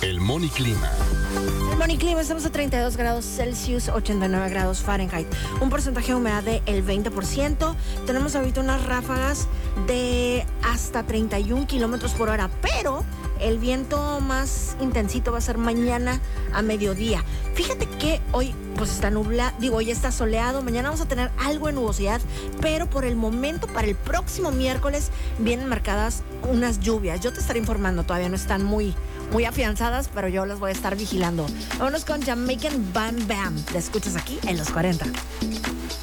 El Moniclima. El Moniclima, estamos a 32 grados Celsius, 89 grados Fahrenheit. Un porcentaje de humedad del 20%. Tenemos ahorita unas ráfagas de hasta 31 kilómetros por hora, pero el viento más intensito va a ser mañana a mediodía. Fíjate que hoy pues está hoy está soleado, mañana vamos a tener algo de nubosidad, pero por el momento, para el próximo miércoles, vienen marcadas unas lluvias. Yo te estaré informando, todavía no están muy afianzadas, pero yo las voy a estar vigilando. Vámonos con Jamaican Bam Bam. La escuchas aquí en los 40.